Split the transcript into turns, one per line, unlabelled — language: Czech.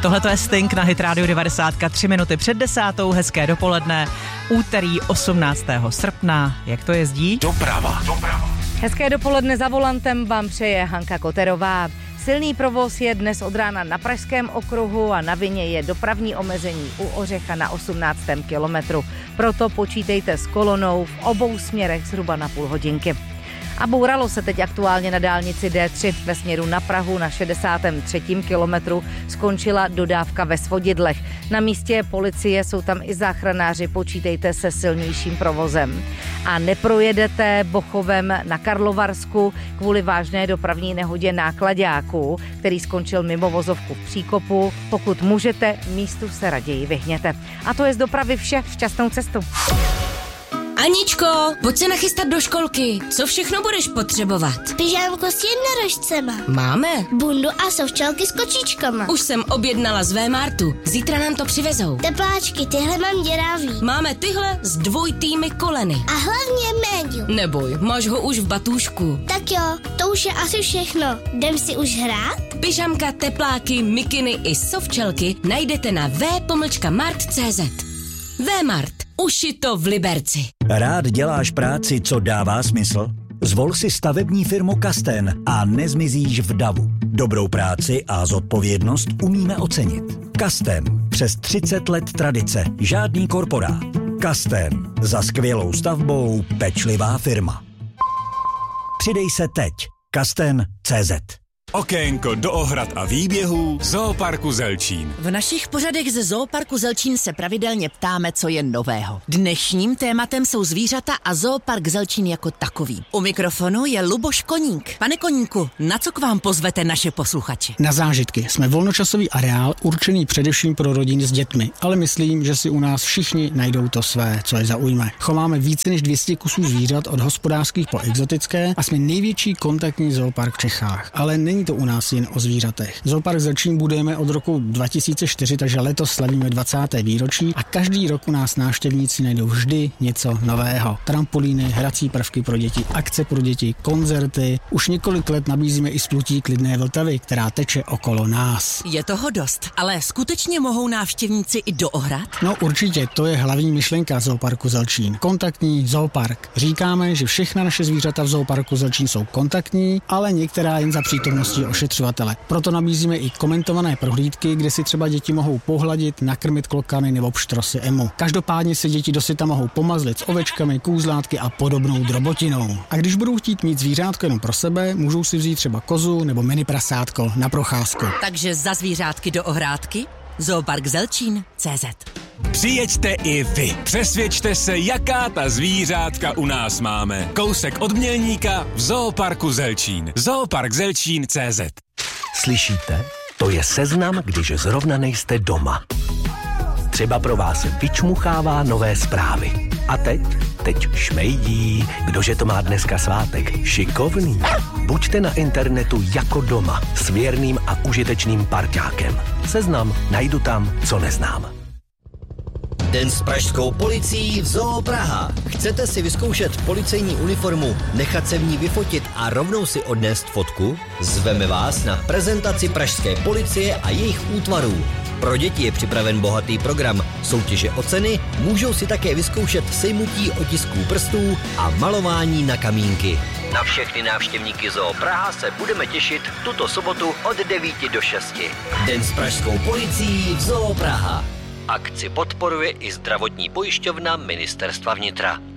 Tohle to je Sting na Hit Radio 90, 3 minuty před 10. Hezké dopoledne, úterý 18. srpna. Jak to jezdí?
Doprava.
Hezké dopoledne za volantem vám přeje Hanka Koterová. Silný provoz je dnes od rána na Pražském okruhu a na vině je dopravní omezení u Ořecha na 18. kilometru. Proto počítejte s kolonou v obou směrech zhruba na půl hodinky. A bouralo se teď aktuálně na dálnici D3 ve směru na Prahu na 63. kilometru. Skončila dodávka ve Svodidlech. Na místě policie jsou tam i záchranáři, počítejte se silnějším provozem. A neprojedete Bochovem na Karlovarsku kvůli vážné dopravní nehodě náklaďáku, který skončil mimo vozovku v příkopu. Pokud můžete, místu se raději vyhněte. A to je z dopravy vše, šťastnou cestu.
Aničko, pojď se nachystat do školky. Co všechno budeš potřebovat?
Pyžámko s jednorožcema.
Máme.
Bundu a sovčalky s kočičkama.
Už jsem objednala z Vémartu. Zítra nám to přivezou.
Tepláčky, tyhle mám děravý.
Máme tyhle s dvojitými koleny.
A hlavně médium.
Neboj, máš ho už v batůžku.
Tak jo, to už je asi všechno. Jdem si už hrát?
Pyžamka, tepláky, mikiny i sovčelky najdete na v.mart.cz. Vémart. Uši to v Liberci.
Rád děláš práci, co dává smysl? Zvol si stavební firmu Kasten a nezmizíš v davu. Dobrou práci a zodpovědnost umíme ocenit. Kasten. Přes 30 let tradice. Žádný korporát. Kasten. Za skvělou stavbou pečlivá firma. Přidej se teď. Kasten.cz.
Okénko do ohrad a výběhů Zooparku Zelčín.
V našich pořadech ze Zooparku Zelčín se pravidelně ptáme, co je nového. Dnešním tématem jsou zvířata a Zoopark Zelčín jako takový. U mikrofonu je Luboš Koník. Pane Koníku, na co k vám pozvete naše posluchače?
Na zážitky. Jsme volnočasový areál určený především pro rodiny s dětmi, ale myslím, že si u nás všichni najdou to své, co je zaujme. Chováme více než 200 kusů zvířat od hospodářských po exotické a jsme největší kontaktní zoopark v Čechách. Ale není to u nás jen o zvířatech. Zoopark Zelčín budujeme od roku 2004, takže letos slavíme 20. výročí a každý rok u nás návštěvníci najdou vždy něco nového. Trampolíny, hrací prvky pro děti, akce pro děti, koncerty. Už několik let nabízíme i splutí klidné Vltavy, která teče okolo nás.
Je toho dost, ale skutečně mohou návštěvníci i do ohrad?
No určitě, to je hlavní myšlenka Zooparku Zelčín. Kontaktní zoopark. Říkáme, že všechna naše zvířata v Zooparku Zelčín jsou kontaktní, ale některá jen za přítomnosti ošetřovatele. Proto nabízíme i komentované prohlídky, kde si třeba děti mohou pohladit, nakrmit klokany nebo pštrosy emu. Každopádně si děti dosyta mohou pomazlit s ovečkami, kůzlátky a podobnou drobotinou. A když budou chtít mít zvířátko jenom pro sebe, můžou si vzít třeba kozu nebo mini prasátko na procházku.
Takže za zvířátky do ohrádky Zoopark Zelčín.cz.
Přijeďte i vy. Přesvědčte se, jaká ta zvířátka u nás máme. Kousek od Mělníka v Zooparku Zelčín. Zooparkzelčín.cz.
Slyšíte? To je seznam, když zrovna nejste doma. Třeba pro vás vyčmuchává nové zprávy. A teď šmejdí, kdože to má dneska svátek. Šikovný. Buďte na internetu jako doma s věrným a užitečným parťákem. Seznam najdu tam, co neznám.
Den s pražskou policií v Zoo Praha. Chcete si vyzkoušet policejní uniformu, nechat se v ní vyfotit a rovnou si odnést fotku? Zveme vás na prezentaci pražské policie a jejich útvarů. Pro děti je připraven bohatý program, soutěže o ceny, můžou si také vyzkoušet sejmutí otisků prstů a malování na kamínky. Na všechny návštěvníky Zoo Praha se budeme těšit tuto sobotu od 9 do 6. Den s pražskou policií v Zoo Praha. Akci podporuje i zdravotní pojišťovna Ministerstva vnitra.